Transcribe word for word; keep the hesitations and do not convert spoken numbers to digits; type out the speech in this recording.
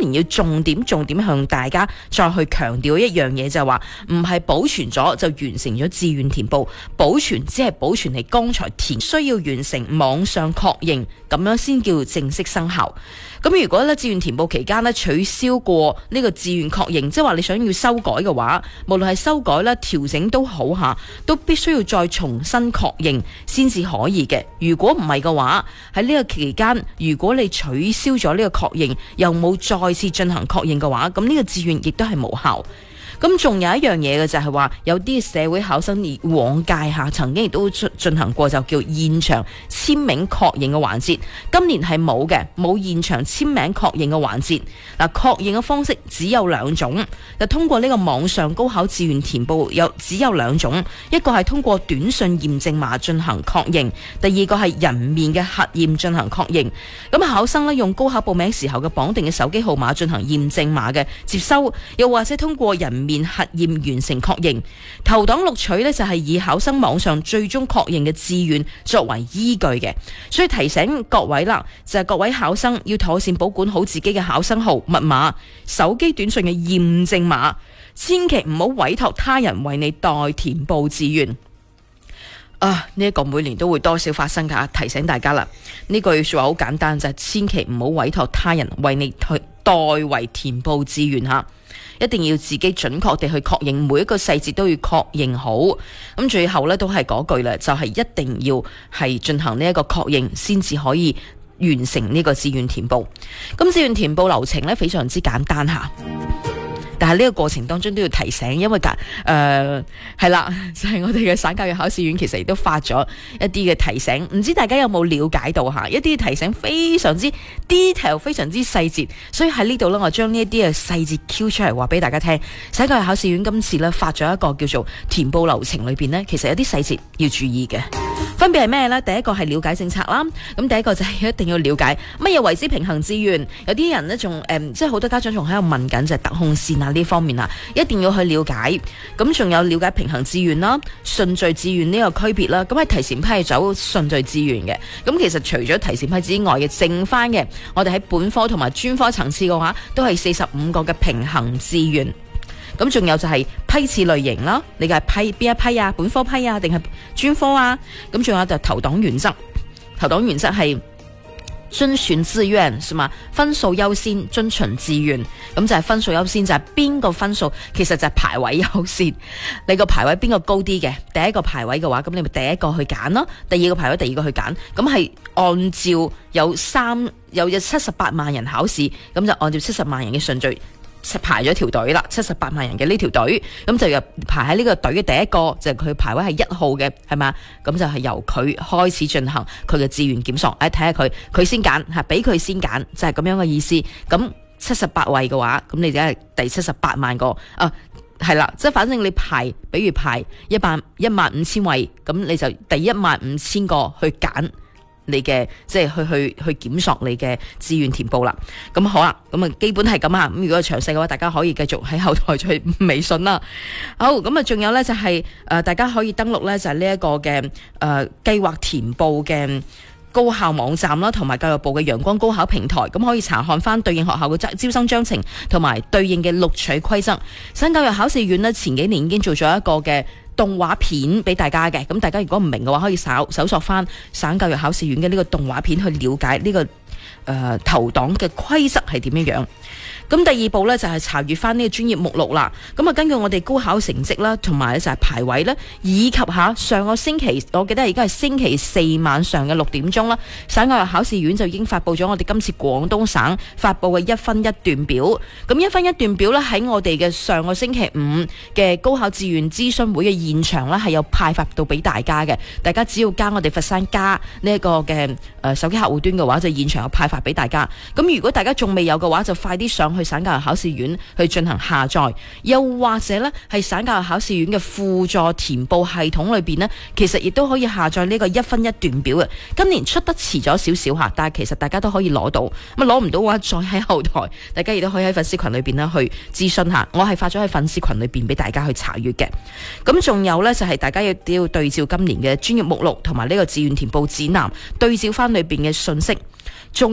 年要重點重點向大家再去強調一樣嘢，就係話唔係保存咗就完成咗志願填報，保存只係保存你剛才填，需要完成網上確認，咁樣先叫正式生效。咁如果咧志願填報期間咧取消過呢個志願確認，即係話你想要修改嘅話，無論係修改啦、調整都好吓，都必須要再重新確認先至可以嘅。如果唔係嘅話，喺呢個期間，如果你取消咗呢個確認，又冇再次進行確認嘅話，咁呢個志願亦都係無效。咁仲有一樣嘢嘅就係話，有啲社會考生而往屆下曾經亦都進行過就叫現場簽名確認嘅環節，今年係冇嘅，冇現場簽名確認嘅環節。嗱，確認嘅方式只有兩種，就通過呢個網上高考志願填報有只有兩種，一個係通過短信驗證碼進行確認，第二個係人面嘅核驗進行確認。咁考生呢，用高考報名時候嘅綁定嘅手機號碼進行驗證碼嘅接收，又或者通過人面核驗完成確認。投檔錄取呢，就係以考生網上最終確認嘅志願作為依據嘅，所以提醒各位啦，就係各位考生要妥善保管好自己嘅考生號、密碼、手機短信嘅驗證碼，千祈唔好委託他人為你代填報志願。啊！呢、這、一個每年都會多少發生噶，提醒大家啦。呢句說話好簡單，就係、是、千祈唔好委託他人為你去代為填報志願吓，一定要自己準確地去確認，每一個細節都要確認好。咁最後呢，都係嗰句啦，就係、是、一定要係進行呢一個確認，先至可以完成呢個志願填報。咁志願填報流程呢，非常之簡單吓。但係呢個過程當中都要提醒，因為誒係啦，就係、是、我哋嘅省教育考試院其實亦都發咗一啲嘅提醒，唔知大家有冇了解到吓？一啲提醒非常之 detail， 非常之細節，所以喺呢度呢，我將呢一啲嘅細節 Q 出嚟話俾大家聽。省教育考試院今次呢，發咗一個叫做填報流程裏邊呢，其實有啲細節要注意嘅。分別係咩呢？第一個係了解政策啦，咁第一個就係一定要了解乜嘢為之平衡志願。有啲人呢，仲誒，即係好多家長仲喺度問緊就係特控線啊呢方面啊，一定要去了解。咁仲有了解平衡志願啦、順序志願呢個區別啦。咁係提前批係走順序志願嘅。咁其實除咗提前批之外嘅，剩翻嘅我哋喺本科同埋專科層次嘅話，都係四十五個嘅平衡志願。咁仲有就係批次類型啦，你嘅係批邊一批啊？本科批啊，定係專科啊？咁仲有就投檔原則，投檔原則係遵循志願，是嘛？分數優先，遵循志願。咁就係分數優先，就係邊個分數，其實就係排位優先。你個排位邊個高啲嘅，第一個排位嘅話，咁你咪第一個去揀咯。第二個排位，第二個去揀。咁係按照有三有有七十八萬人考試，咁就按照七十萬人嘅順序。排咗條隊啦，七十八萬人嘅呢條隊，咁就入排喺呢個隊嘅第一個，就係、是、佢排位係一號嘅，係嘛？咁就係由佢開始進行佢嘅志願檢索，誒睇下佢，佢先揀，係俾佢先揀，就係、是、咁樣嘅意思。咁七十八位嘅話，咁你就係第七十八萬個啊，係啦，即係反正你排，比如排一萬一萬五千位，咁你就第一萬五千個去揀。你嘅即係去去去檢索你嘅志願填報啦，咁好啦，咁啊基本係咁啊，咁如果詳細嘅話，大家可以繼續喺後台去微信啦。好，咁啊仲有呢，就係、是、誒、呃、大家可以登錄呢，就係呢一個嘅誒計劃填報嘅高校網站啦，同埋教育部嘅陽光高考平台，咁可以查看翻對應學校嘅招生章程同埋對應嘅錄取規則。省教育考試院呢，前幾年已經做咗一個嘅動畫片俾大家嘅，咁大家如果唔明嘅話，可以搜搜索翻省教育考試院嘅呢個動畫片去了解呢、這個誒、呃、投檔嘅規則係點樣樣。咁第二步呢，就係查閱翻呢個專業目錄啦。咁啊根據我哋高考成績啦，同埋就係排位啦，以及下上個星期，我記得而家係星期四晚上嘅六點鐘啦，省教育考試院就已經發布咗我哋今次廣東省發布嘅一分一段表。咁一分一段表呢，喺我哋嘅上個星期五嘅高考志願諮詢會嘅現場呢，係有派發到俾大家嘅。大家只要加我哋佛山加呢一個嘅誒手機客戶端嘅話，就現場有派發俾大家。咁如果大家仲未有嘅話，就快啲上去省教育考試院去進行下載，又或者呢係省教育考試院嘅輔助填報系統裏邊呢，其實亦都可以下載呢個一分一段表嘅。今年出得遲咗少少吓，但係其實大家都可以攞到。咁啊攞唔到嘅話，再喺後台，大家亦都可以喺粉絲群裏邊呢去諮詢下。我係發咗喺粉絲群裏邊俾大家去查閱嘅。咁仲有呢，就係、是、大家亦都要對照今年嘅專業目錄同埋呢個志願填報指南，對照翻裏邊嘅信息。